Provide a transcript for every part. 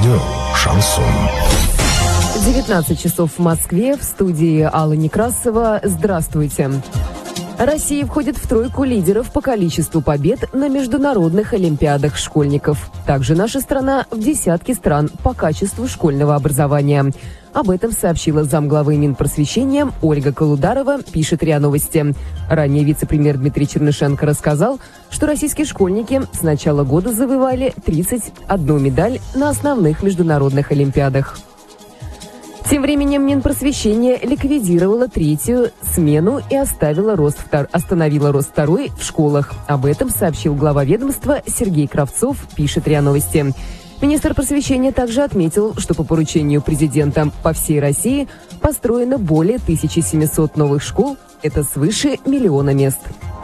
Радио «Шансон». 19 часов в Москве. В студии Алла Некрасова. Здравствуйте. Россия входит в тройку лидеров по количеству побед на международных олимпиадах школьников. Также наша страна в десятке стран по качеству школьного образования. Об этом сообщила замглавы Минпросвещения Ольга Колударова, пишет РИА Новости. Ранее вице-премьер Дмитрий Чернышенко рассказал, что российские школьники с начала года завоевали 31 медаль на основных международных олимпиадах. Тем временем Минпросвещение ликвидировало третью смену и остановила рост второй в школах. Об этом сообщил глава ведомства Сергей Кравцов, пишет РИА Новости. Министр просвещения также отметил, что по поручению президента по всей России построено более 1700 новых школ. Это свыше 1 миллиона мест.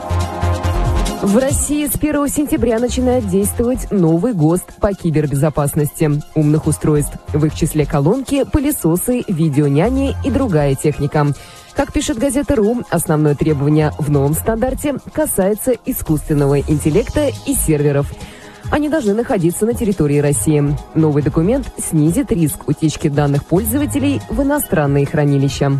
В России с 1 сентября начинает действовать новый ГОСТ по кибербезопасности умных устройств. В их числе колонки, пылесосы, видеоняни и другая техника. Как пишет газета «РУ», основное требование в новом стандарте касается искусственного интеллекта и серверов. Они должны находиться на территории России. Новый документ снизит риск утечки данных пользователей в иностранные хранилища.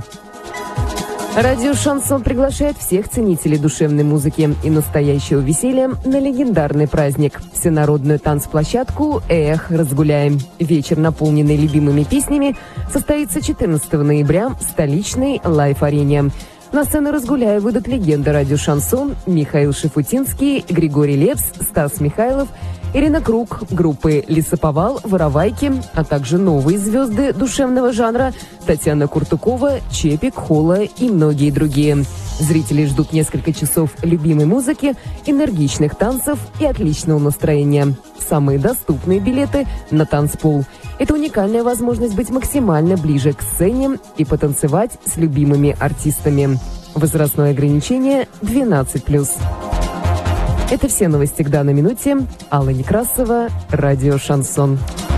Радио «Шансон» приглашает всех ценителей душевной музыки и настоящего веселья на легендарный праздник – всенародную танцплощадку «Эх, разгуляем». Вечер, наполненный любимыми песнями, состоится 14 ноября в столичной лайв-арене. На сцену «Разгуляя» выйдут легенды радио «Шансон» Михаил Шафутинский, Григорий Лепс, Стас Михайлов, Ирина Круг, группы «Лесоповал», «Воровайки», а также новые звезды душевного жанра Татьяна Куртукова, Чепик, Холла и многие другие. Зрители ждут несколько часов любимой музыки, энергичных танцев и отличного настроения. Самые доступные билеты на танцпол. Это уникальная возможность быть максимально ближе к сцене и потанцевать с любимыми артистами. Возрастное ограничение 12+. Это все новости к данной минуте. Алла Некрасова, радио «Шансон».